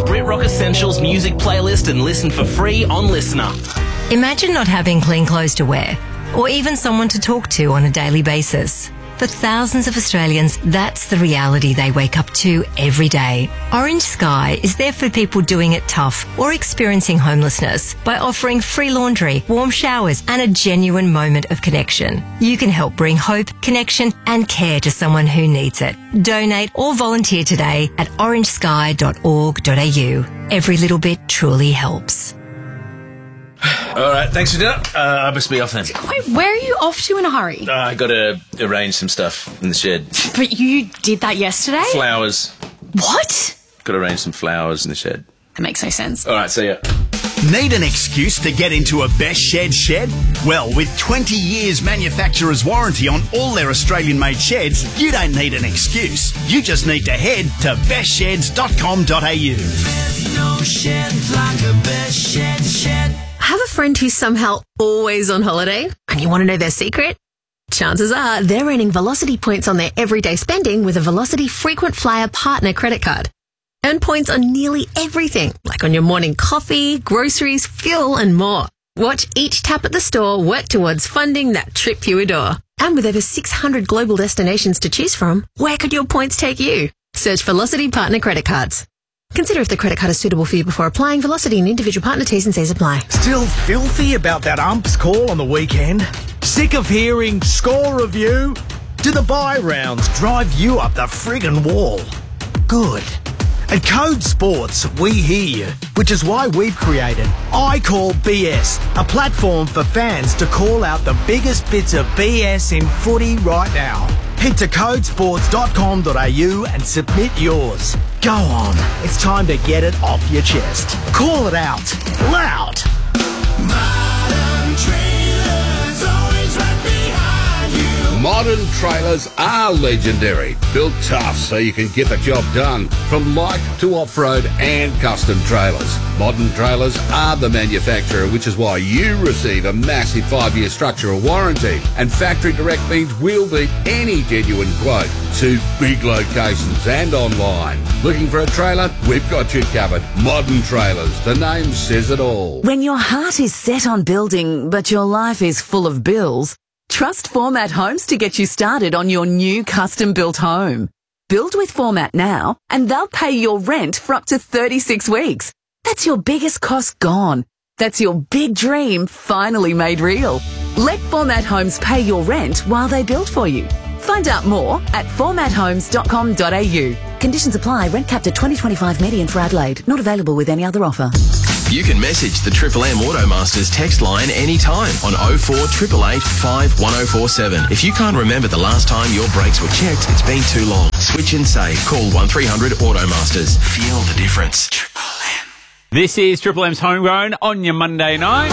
Search Brit Rock Essentials music playlist and listen for free on Listener. Imagine not having clean clothes to wear, or even someone to talk to on a daily basis. For thousands of Australians, that's the reality they wake up to every day. Orange Sky is there for people doing it tough or experiencing homelessness by offering free laundry, warm showers, and a genuine moment of connection. You can help bring hope, connection, and care to someone who needs it. Donate or volunteer today at orangesky.org.au. Every little bit truly helps. All right, thanks for dinner. I must be off then. Wait, where are you off to in a hurry? I got to arrange some stuff in the shed. But you did that yesterday? Flowers. What? Got to arrange some flowers in the shed. That makes no sense. All right, see ya. Need an excuse to get into a Best shed? Well, with 20 years manufacturer's warranty on all their Australian-made sheds, you don't need an excuse. You just need to head to bestsheds.com.au. There's no shed like a Best shed. Have a friend who's somehow always on holiday and you want to know their secret? Chances are they're earning Velocity points on their everyday spending with a Velocity Frequent Flyer Partner credit card. Earn points on nearly everything, like on your morning coffee, groceries, fuel, and more. Watch each tap at the store work towards funding that trip you adore. And with over 600 global destinations to choose from, where could your points take you? Search Velocity Partner Credit Cards. Consider if the credit card is suitable for you before applying. Velocity and individual partner T's and C's apply. Still filthy about that ump's call on the weekend? Sick of hearing score review? Do the bye rounds drive you up the friggin' wall? Good. At Code Sports, we hear you, which is why we've created I Call BS, a platform for fans to call out the biggest bits of BS in footy right now. Head to codesports.com.au and submit yours. Go on, it's time to get it off your chest. Call it out, loud. Modern trailers, always right behind you. Modern trailers are legendary. Built tough so you can get the job done. From light to off-road and custom trailers. Modern trailers are the manufacturer, which is why you receive a massive 5-year structural warranty. And factory direct means we'll beat any genuine quote. To big locations and online. Looking for a trailer? We've got you covered. Modern Trailers. The name says it all. When your heart is set on building, but your life is full of bills, trust Format Homes to get you started on your new custom-built home. Build with Format now, and they'll pay your rent for up to 36 weeks. That's your biggest cost gone. That's your big dream finally made real. Let Format Homes pay your rent while they build for you. Find out more at formathomes.com.au. Conditions apply. Rent capped at $20.25 median for Adelaide. Not available with any other offer. You can message the Triple M Automasters text line anytime on 04 888 51047. If you can't remember the last time your brakes were checked, it's been too long. Switch and save. Call 1300 Automasters. Feel the difference. Triple M. This is Triple M's Homegrown on your Monday night.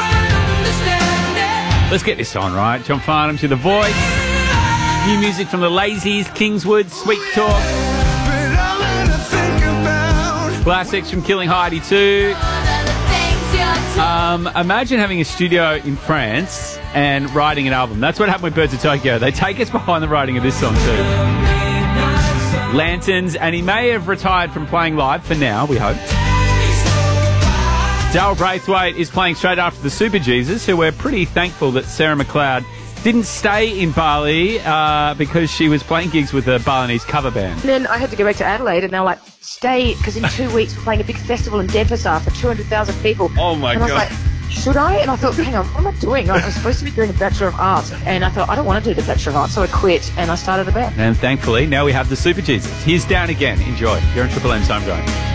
Let's get this on, right? John Farnham to The Voice. New music from the Lazies, Kingswood, Sweet Talk. Classics from Killing Heidi too. Imagine having a studio in France and writing an album. That's what happened with Birds of Tokyo. They take us behind the writing of this song too. Lanterns, and he may have retired from playing live for now, we hope. Daryl Braithwaite is playing straight after the Super Jesus, who we're pretty thankful that Sarah McLeod didn't stay in Bali because she was playing gigs with a Balinese cover band. And then I had to go back to Adelaide, and they were like, stay, because in 2 weeks we're playing a big festival in Denpasar for 200,000 people. Oh my God. And I was like, should I? And I thought, hang on, what am I doing? I was supposed to be doing a Bachelor of Arts, and I thought, I don't want to do the Bachelor of Arts, so I quit, and I started a band. And thankfully, now we have the Super Jesus. Here's Down Again. Enjoy. You're in Triple M's Homegrown.